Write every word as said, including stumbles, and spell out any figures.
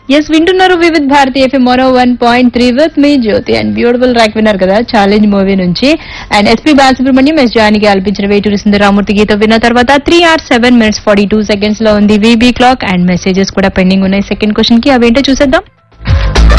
Yes వింటున్నారు Vividh Bharati FM మరో one point three with me Jyothi and beautiful track విన్నారు కదా ఛాలెంజ్ మూవీ నుంచి. అండ్ ఎస్పీ బాలసుబ్రహ్మణ్యం ఎస్ జానికి ఆల్పించిన వేటూరి సుందరరామూర్తి గీతం విన్న తర్వాత three hours seven minutes forty two seconds లో ఉంది వీబీ క్లాక్. అండ్ మెసేజెస్ కూడా పెండింగ్ ఉన్నాయి సెకండ్ క్వశ్చన్ కి, అవేంటో చూసేద్దాం.